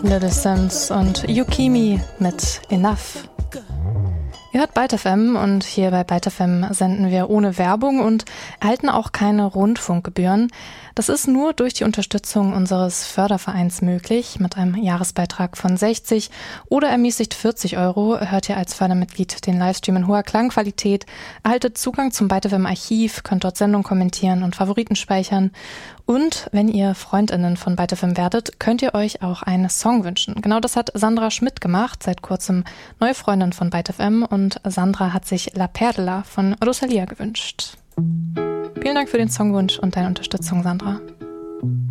Little Sims und Yukimi mit Enough. Ihr hört Byte FM und hier bei Byte FM senden wir ohne Werbung und erhalten auch keine Rundfunkgebühren. Das ist nur durch die Unterstützung unseres Fördervereins möglich. Mit einem Jahresbeitrag von 60 oder ermäßigt 40 Euro hört ihr als Fördermitglied den Livestream in hoher Klangqualität, erhaltet Zugang zum Byte FM Archiv, könnt dort Sendungen kommentieren und Favoriten speichern. Und wenn ihr FreundInnen von Byte FM werdet, könnt ihr euch auch einen Song wünschen. Genau das hat Sandra Schmidt gemacht, seit kurzem neue Freundin von Byte FM, und Sandra hat sich La Perla von Rosalia gewünscht. Vielen Dank für den Songwunsch und deine Unterstützung, Sandra.